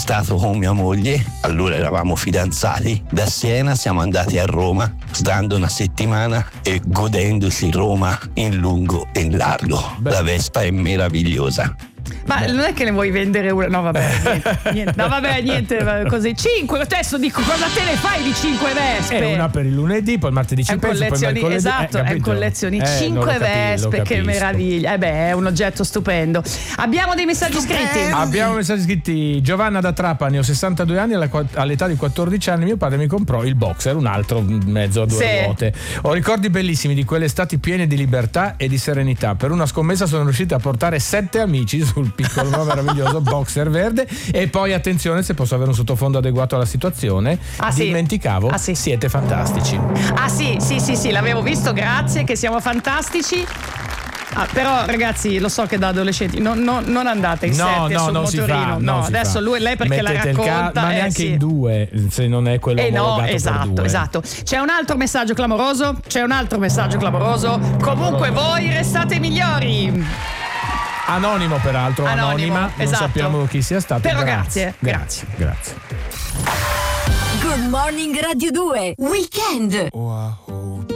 stato con mia moglie, allora eravamo fidanzati. Da Siena siamo andati a Roma, stando una settimana e godendosi Roma in lungo e in largo. La Vespa è meravigliosa. Ma non è che ne vuoi vendere una? No, vabbè, niente. No, vabbè, niente, così. 5, adesso dico, cosa te ne fai di 5 Vespe? Una per il lunedì, poi il martedì ci penso, poi mercoledì. Esatto, è collezioni 5 Vespe, che meraviglia. È un oggetto stupendo. Abbiamo dei messaggi scritti. Abbiamo messaggi scritti. Giovanna da Trapani, ho 62 anni, all'età di 14 anni mio padre mi comprò il Boxer, un altro mezzo a due ruote. Ho ricordi bellissimi di quelle estati piene di libertà e di serenità. Per una scommessa sono riuscito a portare 7 amici sul piccolo ma meraviglioso Boxer verde. E poi attenzione, se posso avere un sottofondo adeguato alla situazione, dimenticavo, siete fantastici. Sì, l'avevo visto, grazie, che siamo fantastici. Però ragazzi, lo so che da adolescenti non andate in sette sul motorino. No, adesso lei perché mettete la racconta, ma neanche in due, se non è quello omologato per due. Esatto. C'è un altro messaggio clamoroso. Comunque voi restate migliori. Anonimo, peraltro, anonima, esatto. Non sappiamo chi sia stato. Però grazie. Good Morning Radio 2 Weekend.